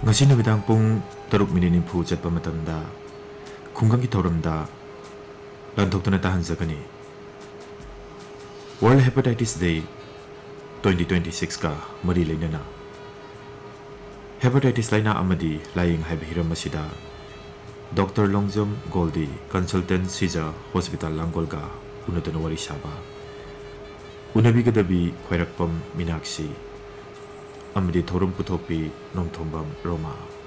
ngasi nubidang pung taruk minit nimfu chatpa matamda khunggang ki thoramda lanthokna tahanjagani World Hepatitis Day 2026 ka mari leinana Hepatitis laina amadi lying haibiram masida Dr. Longjom Goldi Consultant Sija Hospital Langolga unatana wari saba Unabi gadabi khwairakpam Minakshi amadi thorum puthokpi Nongthombam Roma